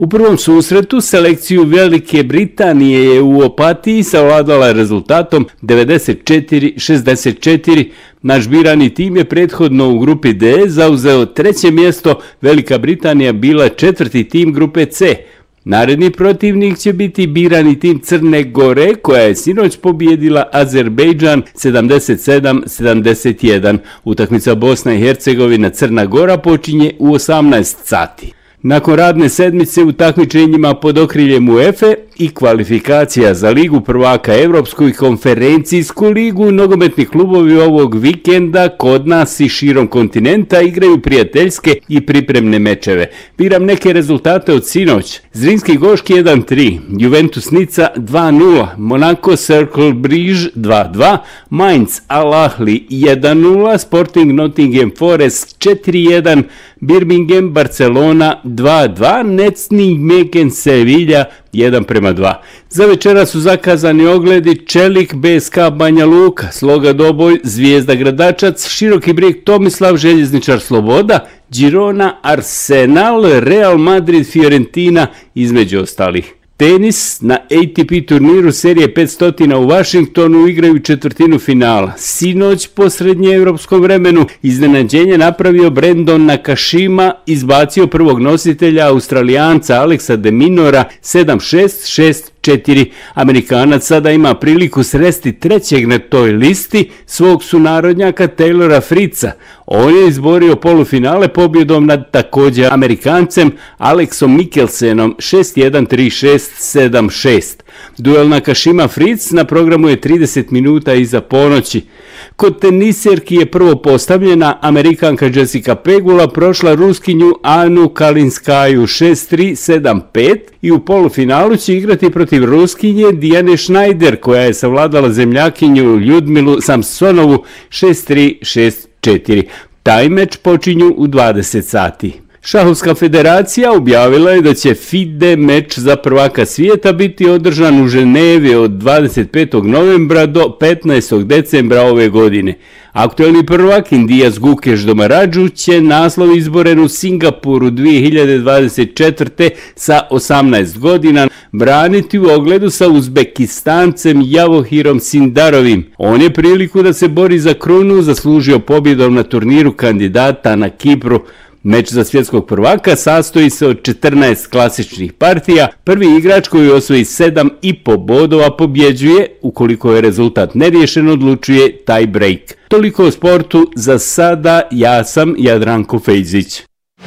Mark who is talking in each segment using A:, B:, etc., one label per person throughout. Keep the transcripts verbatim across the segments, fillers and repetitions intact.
A: U prvom susretu selekciju Velike Britanije je u Opatiji savladala rezultatom devedeset četiri šezdeset četiri. Naš birani tim je prethodno u grupi D zauzeo treće mjesto, Velika Britanija bila četvrti tim grupe C. Naredni protivnik će biti birani tim Crne Gore, koja je sinoć pobijedila Azerbejdžan sedamdeset sedam sedamdeset jedan. Utakmica Bosna i Hercegovina Crna Gora počinje u osamnaest sati. Nakon radne sedmice u takmičenjima pod okriljem UEFA i kvalifikacija za Ligu prvaka Evropsku i konferencijsku ligu, nogometni klubovi ovog vikenda kod nas i širom kontinenta igraju prijateljske i pripremne mečeve. Biram neke rezultate od sinoć. Zrinski Goški jedan tri, Juventus Nica dva nula, Monaco Cercle Bruges dva dva, Mainz Al Ahly jedan nula, Sporting Nottingham Forest četiri jedan, Birmingham Barcelona dva dva, Necni Megen Sevilla jedan prema dva. Za večera su zakazani ogledi Čelik B S K Banja Luka, Sloga Doboj Zvijezda Gradačac, Široki Brijeg Tomislav Željezničar Sloboda, Girona Arsenal, Real Madrid Fiorentina između ostalih. Tenis na A T P turniru serije petsto u Washingtonu igraju četvrtinu finala. Sinoć po srednjeevropskom vremenu iznenađenje napravio Brandon Nakashima, izbacio prvog nositelja Australijanca Alexa de Minora sedam šest šest četiri. Amerikanac sada ima priliku sresti trećeg na toj listi, svog sunarodnjaka Taylora Fritza. On je izborio polufinale pobjedom nad također Amerikancem Alexom Mikkelsenom šest jedan tri šest sedam šest. Duel Nakashima Fritz na programu je trideset minuta iza ponoći. Kod teniserki je prvo postavljena Amerikanka Jessica Pegula prošla Ruskinju Anu Kalinskaju šest tri sedam pet i u polufinalu će igrati protiv Ruskinje Dijane Schneider, koja je savladala zemljakinju Ljudmilu Samsonovu šest tri šest četiri. Taj meč počinju u dvadeset sati. Šahovska federacija objavila je da će FIDE meč za prvaka svijeta biti održan u Ženevi od dvadeset petog novembra do petnaestog decembra ove godine. Aktuelni prvak Indija's Gukesh Domaradžu će naslov izboren u Singapuru dvije hiljade dvadeset četvrte sa osamnaest godina braniti u ogledu sa Uzbekistancem Javohirom Sindarovim. On je priliku da se bori za krunu zaslužio pobjedom na turniru kandidata na Kipru. Meč za svjetskog prvaka sastoji se od četrnaest klasičnih partija. Prvi igrač koji osvoji sedam i po bodova pobjeđuje, ukoliko je rezultat neriješen odlučuje tie break. Toliko o sportu za sada, ja sam Jadranko Fejzić.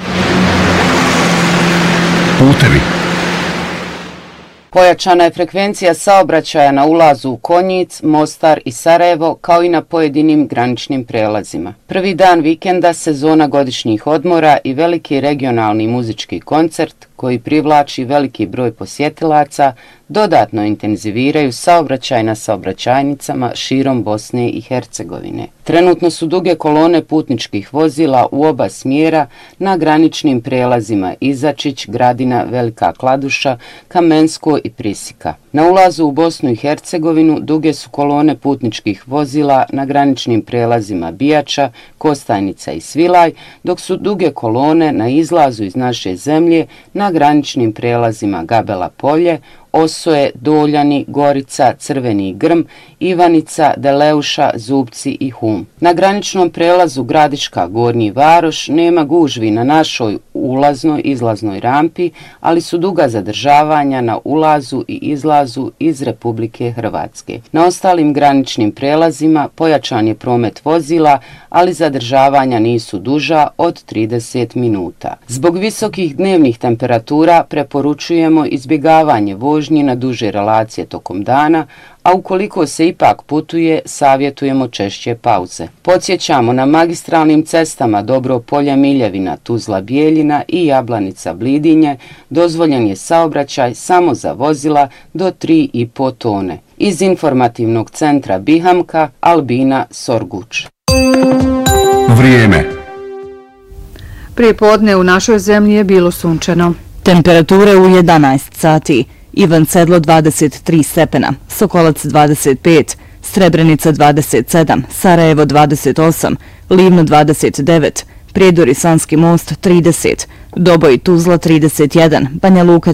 B: Putevi.
C: Pojačana je frekvencija saobraćaja na ulazu u Konjic, Mostar i Sarajevo, kao i na pojedinim graničnim prelazima. Prvi dan vikenda, sezona godišnjih odmora i veliki regionalni muzički koncert koji privlači veliki broj posjetilaca, dodatno intenziviraju saobraćaj na saobraćajnicama širom Bosne i Hercegovine. Trenutno su duge kolone putničkih vozila u oba smjera na graničnim prelazima Izačić, Gradina, Velika Kladuša, Kamensko i Prisika. Na ulazu u Bosnu i Hercegovinu duge su kolone putničkih vozila na graničnim prelazima Bijača, Kostajnica i Svilaj, dok su duge kolone na izlazu iz naše zemlje na graničnim prelazima Gabela Polje, Osoje, Doljani, Gorica, Crveni Grm, Ivanica, Deleuša, Zubci i Hum. Na graničnom prelazu Gradiška Gornji Varoš nema gužvi na našoj ulaznoj izlaznoj rampi, ali su duga zadržavanja na ulazu i izlazu iz Republike Hrvatske. Na ostalim graničnim prelazima pojačan je promet vozila, ali zadržavanja nisu duža od trideset minuta. Zbog visokih dnevnih temperatura preporučujemo izbjegavanje vožnje na duže relacije tokom dana, a ukoliko se ipak putuje, savjetujemo češće pauze. Podsjećamo, na magistralnim cestama Dobro Polje Miljevina, Tuzla Bijeljina i Jablanica Blidinje dozvoljen je saobraćaj samo za vozila do tri i po tone. Iz informativnog centra Bihamka, Albina Sorguč.
B: Vrijeme.
D: Prije podne u našoj zemlji je bilo sunčano.
E: Temperature u jedanaest sati. Ivan Sedlo dvadeset tri stepena, Sokolac dvadeset pet, Srebrenica dvadeset sedam, Sarajevo dvadeset osam, Livno dvadeset devet, Prijedor i Sanski most trideset, Doboj Tuzla trideset jedan, Banja Luka